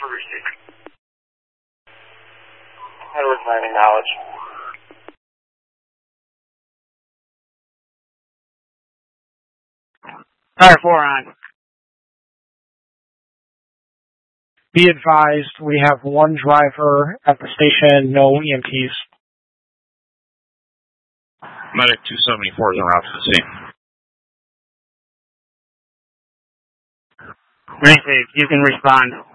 Edwards Landing, knowledge. Fire 4 on. Be advised, we have one driver at the station, no EMTs. Medic 274 is en route to the scene. Rain Save, you can respond.